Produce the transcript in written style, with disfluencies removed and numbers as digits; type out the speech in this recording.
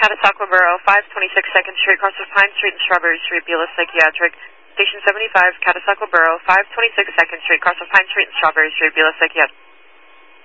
Catasauqua Borough, 526 2nd Street, across of Pine Street and Strawberry Street, Beulah Psychiatric. Station 75, Catasauqua Borough, 526 2nd Street, across of Pine Street and Strawberry Street, Beulah Psychiatric.